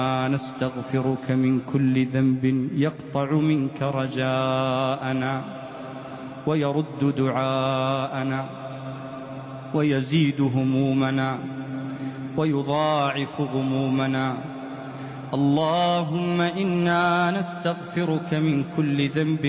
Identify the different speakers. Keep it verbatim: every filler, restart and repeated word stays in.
Speaker 1: نستغفرك من كل ذنب يقطع منك رجاءنا ويرد دعاءنا ويزيد همومنا ويضاعف غمومنا. اللهم إنا نستغفرك من كل ذنب